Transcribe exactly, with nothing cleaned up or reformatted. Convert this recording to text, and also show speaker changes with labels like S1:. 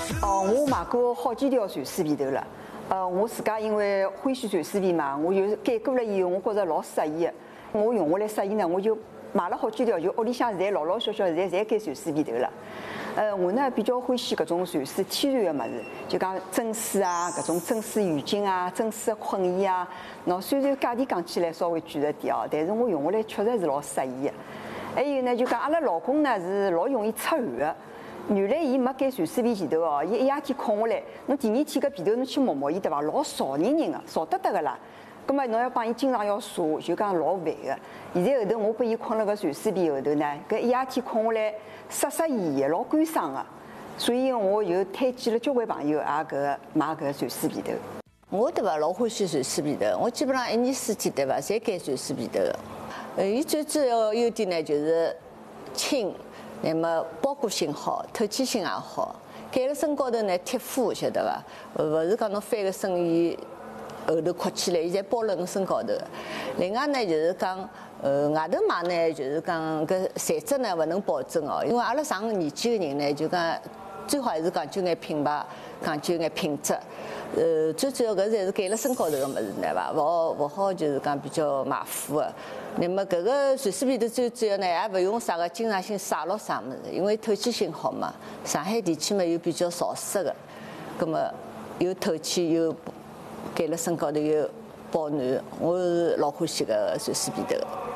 S1: 哦，我买过好几条传水皮头了。呃，我自家因为欢喜传水皮嘛，我就改过了以后，我觉着老适宜的。我用下来适宜呢，我就买了好几条，就屋里向现在老老小小现在侪改传水皮头了。呃，我呢比较欢喜搿种传水天然的物事，就讲真水啊，搿种真水浴巾啊，真水的困衣啊。喏，虽然价钿讲起来稍微贵了点哦，但是我用下来确实是老适宜的。还有呢，就讲阿拉老公呢是老容易出汗的。原来伊没盖传水皮前头哦，伊一夜天困下来，侬第二天搿被头侬去摸摸伊对伐？老潮黏黏的，潮得得个啦。葛末侬要帮伊经常要擦，就讲老烦个。现在后头我拨伊困了搿传水皮后头呢，搿一夜天困下来湿湿黏黏，老干爽个。所以我就推荐了交关朋友也搿买搿传水皮头。
S2: 我对伐老欢喜传水皮头，我基本上一年四季对伐，侪盖传水皮头个。呃，伊最主要优点呢就是轻。那么包裹性好，透气性也好，盖了身高头呢贴肤，晓得伐？勿是讲侬翻个身衣后头扩起来，伊侪包辣侬身高头。另外呢，就是讲，呃，外头买呢，就是讲搿材质呢勿能保证哦，因为阿拉上年纪个人呢，就讲最好还是讲究眼品牌，讲究眼品质。呃，最主要搿侪是盖辣身高头个物事，对伐？勿好勿好就是讲比较马虎个。那么搿个传水皮头最主要呢，也勿用啥个经常性晒咯啥物事，因为透气性好嘛。上海地区嘛又比较潮湿个，葛末又透气又盖辣身高头又保暖，我是老欢喜搿传水皮头个。